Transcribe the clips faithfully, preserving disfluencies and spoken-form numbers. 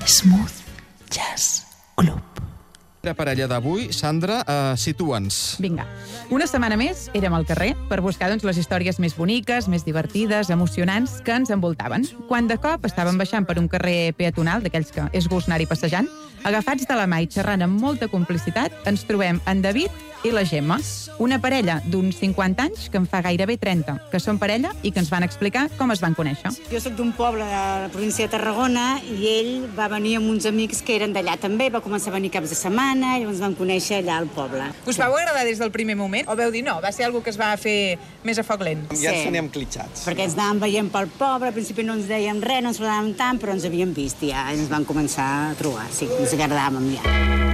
Smooth Jazz Club. La parella d'avui, Sandra, uh, situa'ns. Vinga. Una setmana més érem al carrer per buscar doncs, les històries més boniques, més divertides, emocionants que ens envoltaven. Quan de cop estàvem baixant per un carrer peatonal, d'aquells que és gust anar-hi passejant, agafats de la mà i xerrant amb molta complicitat, ens trobem en David i la Gemma, una parella d'uns cinquanta anys que en fa gairebé trenta, que són parella i que ens van explicar com es van conèixer. Jo soc d'un poble de la província de Tarragona i ell va venir amb uns amics que eren d'allà també, va començar a venir caps de setmana i ens vam conèixer allà al poble. Us vau agradar des del primer moment? O veu dir no, va ser algo que es va fer més a foc lent? Sí. Ja ens teníem clitxats. Perquè ens anàvem veient pel poble, al principi no ens dèiem res, no ens parlàvem tant, però ens havíem vist i ja ens vam començar a trobar, sí, ens agradàvem ja.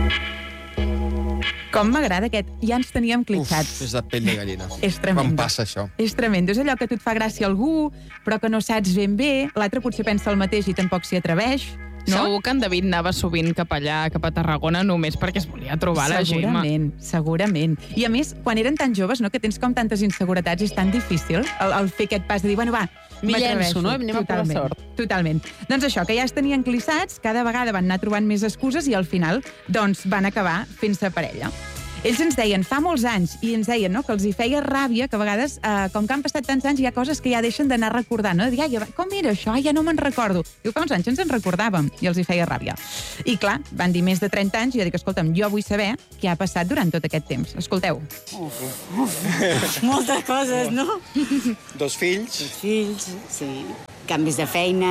Com m'agrada aquest, ja ens teníem clitxats. Uf, és de pell de gallina. És tremendo. Quan passa això? És tremendo. És allò que a tu et fa gràcia a algú, però que no saps ben bé, l'altre potser pensa el mateix i tampoc s'hi atreveix. No? Segur que en David anava sovint cap allà, cap a Tarragona, només perquè es volia trobar la Gemma. Segurament, segurament. I a més, quan eren tan joves, no, que tens com tantes inseguretats, és tan difícil el, el fer aquest pas de dir, bueno, va, M'hi llenço, no? Anem a provar sort. Totalment. Doncs això, que ja es tenien clissats, cada vegada van anar trobant més excuses i al final doncs, van acabar fent-se parella. Ells ens deien, fa molts anys, i ens deien no, que els hi feia ràbia, que a vegades, eh, com que han passat tants anys, hi ha coses que ja deixen d'anar recordant, no? De dir, ai, com era això? Ai, ja no me'n recordo. Diu, fa uns anys ens en recordàvem, i els hi feia ràbia. I clar, van dir més de trenta anys, i jo dic, escolta'm, jo vull saber què ha passat durant tot aquest temps. Escolteu. Uf, uf. Moltes coses, no? Dos fills. Dos fills, sí. Canvis de feina,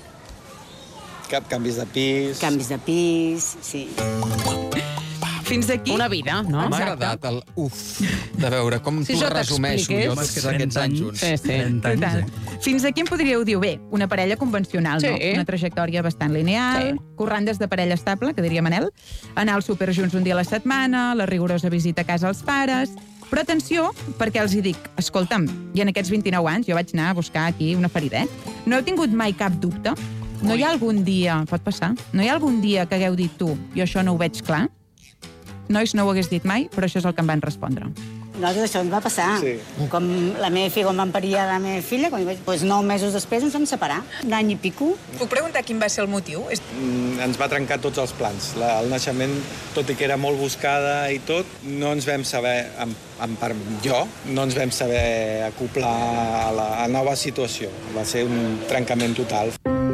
Cap canvis de pis. canvis de pis, sí. Fins aquí... Una vida, no? M'ha agradat el uf de veure com Si tu jo resumeixo t'expliqués. jo tots aquests anys junts. Sí, sí. Total. Fins aquí em podríeu dir, bé, una parella convencional, Sí. no? Una trajectòria bastant lineal, Sí. corrandes de parella estable, que diria Manel, anar al súper junts un dia a la setmana, la rigorosa visita a casa als pares... Però atenció, perquè els hi dic, escolta'm, i en aquests vint-i-nou anys jo vaig anar a buscar aquí una ferida, eh? No heu tingut mai cap dubte? No hi ha algun dia, pot passar, no hi ha algun dia que hagueu dit tu, jo això no ho veig clar? Nois, no ho hagués dit mai, però això és el que em van respondre. Nosaltres això ens va passar. Sí. Com la meva filla, quan van parir a la meva filla, quan hi vaig, doncs nou mesos després ens vam separar, un any i pico. Puc preguntar quin va ser el motiu? És... Mm, Ens va trencar tots els plans. La, el naixement, tot i que era molt buscada i tot, no ens vam saber, en, en part jo, no ens vam saber acoplar a la a nova situació. Va ser un trencament total.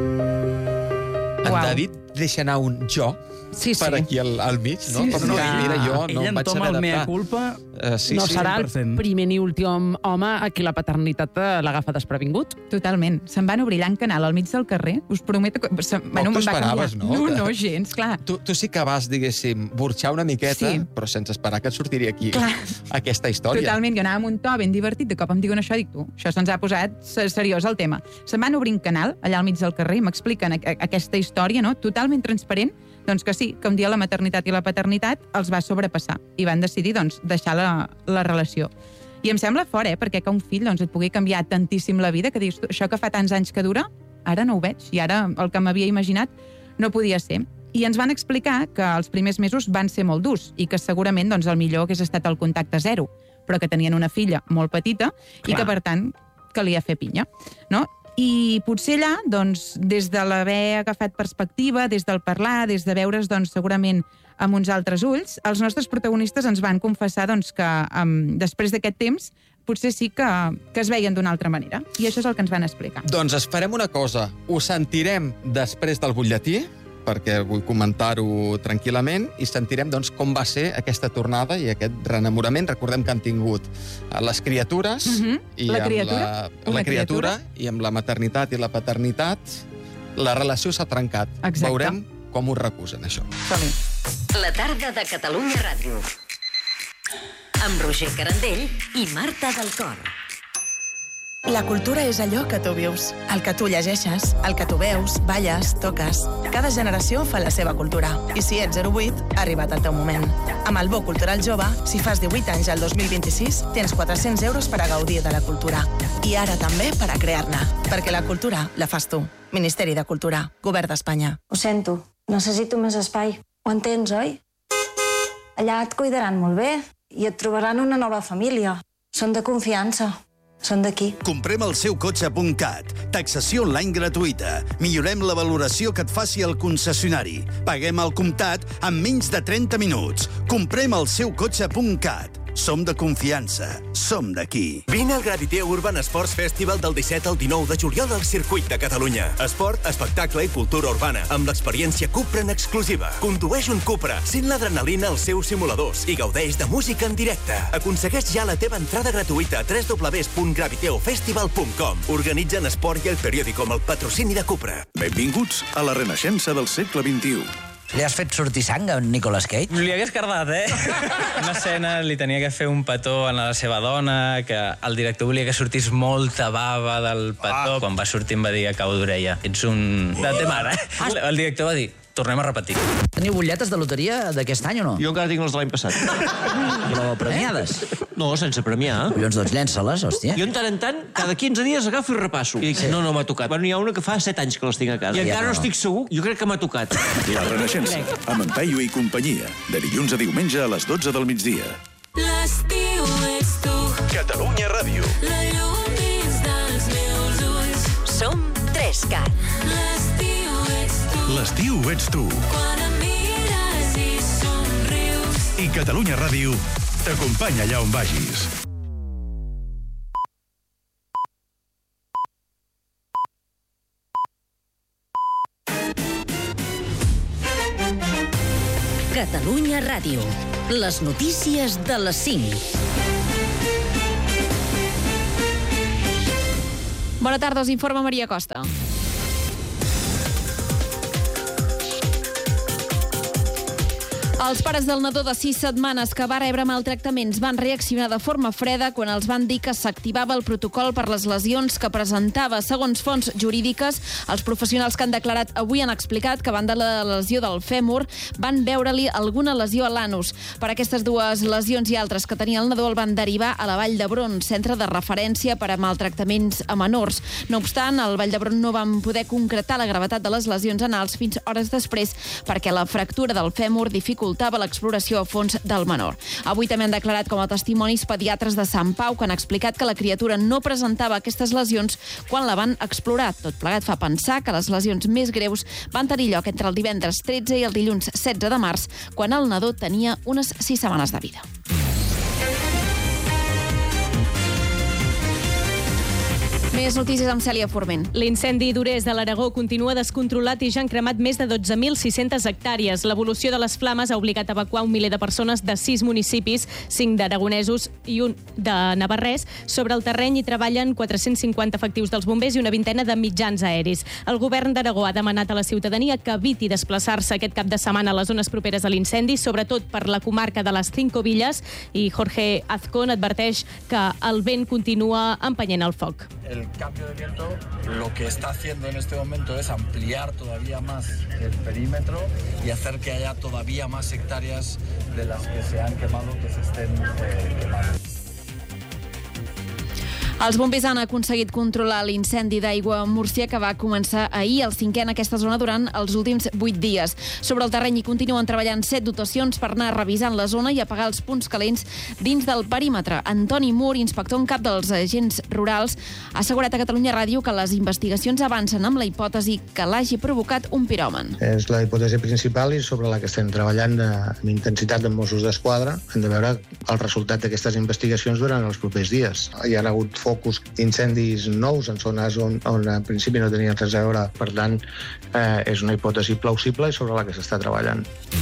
En Uau. David deixa anar un jo Sí, sí. per aquí al, al mig, no? Sí, Com sí. no, mira, jo no Ell em vaig entoma saber el mea adaptar. culpa. Uh, sí, no sí. serà el cent per cent. primer ni últim home a qui la paternitat eh, l'agafa desprevingut. Totalment. Se'n van obrir llant canal al mig del carrer. Us prometo que... Se... Poc t'ho esperaves, no? No, Que- no, gens, clar. Tu, tu sí que vas, diguéssim, burxar una miqueta, Sí. però sense esperar que et sortiria aquí Clar. aquesta història. Totalment, jo anava amb un to ben divertit, de cop em diuen això, dic tu, això se'ns ha posat se- seriós el tema. Se'n van obrint canal, allà al mig del carrer, i m'expliquen a- a- aquesta història, no?, totalment transparent, doncs que sí, que un dia la maternitat i la paternitat els va sobrepassar i van decidir, doncs, deixar la, la relació. I em sembla fort, eh?, perquè que un fill doncs, et pugui canviar tantíssim la vida, que dius, tu, això que fa tants anys que dura, ara no ho veig, i ara el que m'havia imaginat no podia ser. I ens van explicar que els primers mesos van ser molt durs i que segurament doncs, el millor hagués estat el contacte zero, però que tenien una filla molt petita i Clar. que, per tant, calia fer pinya, no? I potser allà, doncs, des de l'haver agafat perspectiva, des del parlar, des de veure's, doncs, segurament amb uns altres ulls, els nostres protagonistes ens van confessar doncs, que um, després d'aquest temps potser sí que, que es veien d'una altra manera. I això és el que ens van explicar. Doncs es farem una cosa. Ho sentirem després del butlletí, perquè vull comentar-ho tranquil·lament, i sentirem doncs, com va ser aquesta tornada i aquest reenamorament. Recordem que han tingut eh, les criatures, Mhm. i La amb criatura. la, Una la criatura, criatura. i amb la maternitat i la paternitat la relació s'ha trencat. Exacte. Veurem com ho recusen, això. Som-hi. La tarda de Catalunya Ràdio. Amb Roger Carandell i Marta del Cor. La cultura és allò que tu vius, el que tu llegeixes, el que tu veus, balles, toques. Cada generació fa la seva cultura. I si ets zero vuit, ha arribat el teu moment. Amb el Bo Cultural Jove, si fas divuit anys al dos mil vint-i-sis, tens quatre-cents euros per a gaudir de la cultura. I ara també per a crear-ne. Perquè la cultura la fas tu. Ministeri de Cultura, Govern d'Espanya. Ho sento, necessito més espai. Ho entens, oi? Allà et cuidaran molt bé i et trobaran una nova família. Són de confiança. Són d'aquí. Comprem el seu cotxe punt cat. Taxació online gratuïta. Millorem la valoració que et faci el concessionari. Paguem al comptat en menys de trenta minuts. Comprem el seu cotxe punt cat. Som de confiança. Som d'aquí. Vine al Graviteo Urban Sports Festival del disset al dinou de juliol al Circuit de Catalunya. Esport, espectacle i cultura urbana, amb l'experiència Cupra en exclusiva. Condueix un Cupra, sent l'adrenalina als seus simuladors i gaudeix de música en directe. Aconsegueix ja la teva entrada gratuïta a w w w punt graviteo festival punt com. Organitzen Esport i el periòdico amb el patrocini de Cupra. Benvinguts a la renaixença del segle vint-i-u. Li has fet sortir sang a Nicolas Cage? Li hagués cardat, eh? Una escena li tenia que fer un petó a la seva dona, que el director volia que sortís molta bava del petó. Ah. Quan va sortir em va dir a cau d'orella: ets un... de té mare. Ah. El director va dir: tornem a repetir. Teniu butlletes de loteria d'aquest any o no? Jo encara tinc les de l'any passat. Però premiades? Eh? No, sense premiar. Collons, doncs llença-les, hòstia. Jo en tant en tant, cada quinze dies agafo i repasso. I dic, sí. no, no m'ha tocat. Bueno, hi ha una que fa set anys que les tinc a casa. I encara no. no estic segur, jo crec que m'ha tocat. La Renaixença, amb en Peyu i companyia. De dilluns a diumenge a les dotze del migdia. L'estiu ets tu. Catalunya Ràdio. La llum dins dels meus ulls. Som Trescat. L'estiu ets tu. L'estiu ets tu. Quan em mires i somrius. I Catalunya Ràdio t'acompanya allà on vagis. Catalunya Ràdio. Les notícies de les cinc. Bona tarda, us informa Maria Costa. Els pares del nadó de sis setmanes que va rebre maltractaments van reaccionar de forma freda quan els van dir que s'activava el protocol per les lesions que presentava. Segons fonts jurídiques, els professionals que han declarat avui han explicat que, a banda de la lesió del fèmur, van veure-li alguna lesió a l'anus. Per aquestes dues lesions i altres que tenia el nadó el van derivar a la Vall d'Hebron, centre de referència per a maltractaments a menors. No obstant, al Vall d'Hebron no van poder concretar la gravetat de les lesions anals fins hores després perquè la fractura del fèmur dificultava l'exploració a fons del menor. Avui també han declarat com a testimonis pediatres de Sant Pau que han explicat que la criatura no presentava aquestes lesions quan la van explorar. Tot plegat fa pensar que les lesions més greus van tenir lloc entre el divendres tretze i el dilluns setze de març, quan el nadó tenia unes sis setmanes de vida. Més notícies amb Cèlia Forment. L'incendi d'Ures de l'Aragó continua descontrolat i ja han cremat més de dotze mil sis-centes hectàrees. L'evolució de les flames ha obligat a evacuar un miler de persones de sis municipis, cinc d'aragonesos i un de navarrès. Sobre el terreny hi treballen quatre-cents cinquanta efectius dels bombers i una vintena de mitjans aeris. El govern d'Aragó ha demanat a la ciutadania que eviti desplaçar-se aquest cap de setmana a les zones properes a l'incendi, sobretot per la comarca de les Cinco Villas, i Jorge Azcón adverteix que el vent continua empenyent el foc. El cambio de viento lo que está haciendo en este momento es ampliar todavía más el perímetro y hacer que haya todavía más hectáreas de las que se han quemado que se estén eh, quemando. Els bombers han aconseguit controlar l'incendi d'aigua a Múrcia que va començar ahir, el cinquè en aquesta zona durant els últims vuit dies. Sobre el terreny hi continuen treballant set dotacions per anar revisant la zona i apagar els punts calents dins del perímetre. Antoni Mur, inspector en cap dels agents rurals, ha assegurat a Catalunya Ràdio que les investigacions avancen amb la hipòtesi que l'hagi provocat un piròman. És la hipòtesi principal i sobre la que estem treballant de, amb intensitat amb Mossos d'Esquadra. Hem de veure el resultat d'aquestes investigacions durant els propers dies. Hi ha hagut focus d'incendis nous en zones on, on en principi no tenien res a veure. Per tant, eh, és una hipòtesi plausible i sobre la que s'està treballant.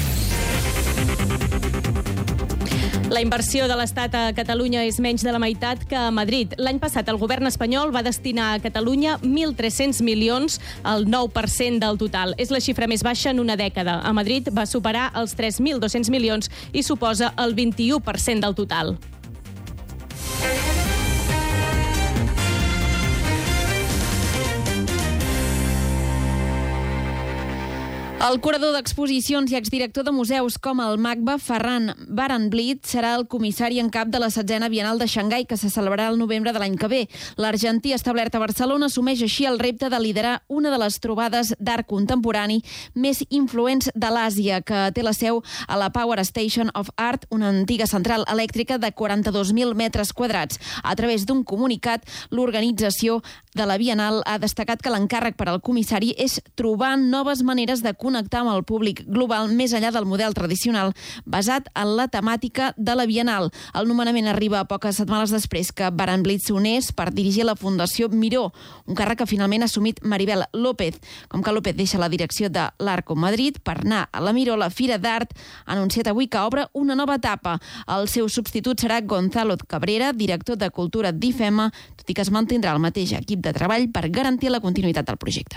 La inversió de l'Estat a Catalunya és menys de la meitat que a Madrid. L'any passat el govern espanyol va destinar a Catalunya mil tres-cents milions, el nou per cent del total. És la xifra més baixa en una dècada. A Madrid va superar els tres mil dos-cents milions i suposa el vint-i-u per cent del total. El curador d'exposicions i exdirector de museus com el MACBA, Ferran Baranblit, serà el comissari en cap de la setzena Bienal de Xangai, que se celebrarà el novembre de l'any que ve. L'argentí establert a Barcelona assumeix així el repte de liderar una de les trobades d'art contemporani més influents de l'Àsia, que té la seu a la Power Station of Art, una antiga central elèctrica de quaranta-dos mil metres quadrats. A través d'un comunicat, l'organització de la Bienal ha destacat que l'encàrrec per al comissari és trobar noves maneres de connectar amb el públic global més enllà del model tradicional basat en la temàtica de la Bienal. El nomenament arriba poques setmanes després que Baranblit s'unés per dirigir la Fundació Miró, un càrrec que finalment ha assumit Maribel López. Com que López deixa la direcció de l'Arco Madrid per anar a la Miró, la Fira d'Art ha anunciat avui que obre una nova etapa. El seu substitut serà Gonzalo Cabrera, director de Cultura d'IFEMA, tot i que es mantindrà el mateix equip de treball per garantir la continuïtat del projecte.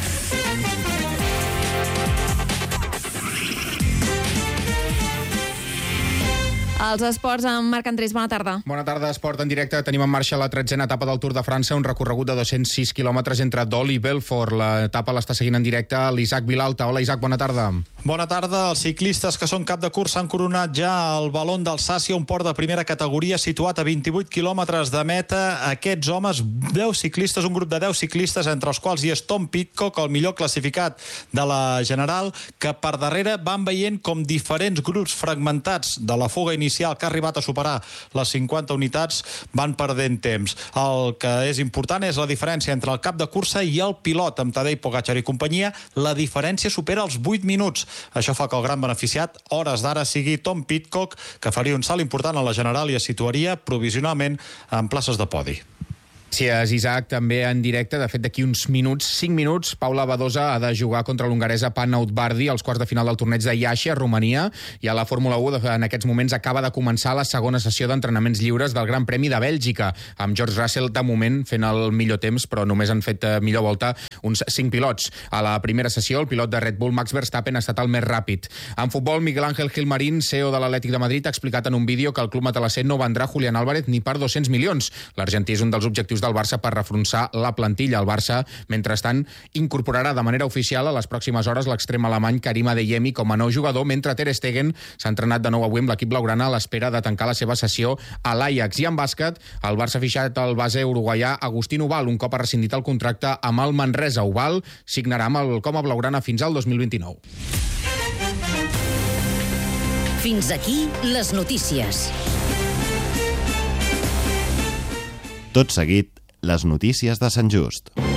Els esports amb Marc Andrés, bona tarda. Bona tarda, esport en directe. Tenim en marxa la tretzena etapa del Tour de França, un recorregut de dos-cents sis quilòmetres entre Dol i Belfort. L'etapa l'està seguint en directe l'Isaac Vilalta. Hola, Isaac, bona tarda. Bona tarda. Els ciclistes que són cap de curs han coronat ja el Balón d'Alsàcia, un port de primera categoria situat a vint-i-vuit quilòmetres de meta. Aquests homes, deu ciclistes, un grup de deu ciclistes, entre els quals hi és Tom Pidcock, el millor classificat de la General, que per darrere van veient com diferents grups fragmentats de la fuga inicial que ha arribat a superar les cinquanta unitats van perdent temps. El que és important és la diferència entre el cap de cursa i el pilot, amb Tadej Pogačar i companyia. La diferència supera els vuit minuts. Això fa que el gran beneficiat, hores d'ara, sigui Tom Pidcock, que faria un salt important a la General i es situaria provisionalment en places de podi. Sí, és Isaac, també en directe. De fet, d'aquí uns minuts, cinc minuts, Paula Badosa ha de jugar contra l'hongaresa Panna Utbardi als quarts de final del torneig de Iași a Romania. I a la Fórmula u, en aquests moments, acaba de començar la segona sessió d'entrenaments lliures del Gran Premi de Bèlgica, amb George Russell, de moment, fent el millor temps, però només han fet millor volta uns cinc pilots. A la primera sessió, el pilot de Red Bull, Max Verstappen, ha estat el més ràpid. En futbol, Miguel Ángel Gilmarín, C E O de l'Atlètic de Madrid, ha explicat en un vídeo que el club matalasser no vendrà Julián Álvarez ni per dos-cents milions. L'argentí és un dels objectius del Barça per refronsar la plantilla. El Barça, mentrestant, incorporarà de manera oficial a les pròximes hores l'extrem alemany Karim Adeyemi com a nou jugador, mentre Ter Stegen s'ha entrenat de nou avui amb l'equip blaugrana a l'espera de tancar la seva sessió a l'Ajax. I en bàsquet, el Barça ha fitxat el base uruguaià Agustín Ubal, un cop ha rescindit el contracte amb el Manresa. Ubal signarà amb el Coma blaugrana fins al dos mil vint-i-nou. Fins aquí les notícies. Tot seguit, les notícies de Sant Just.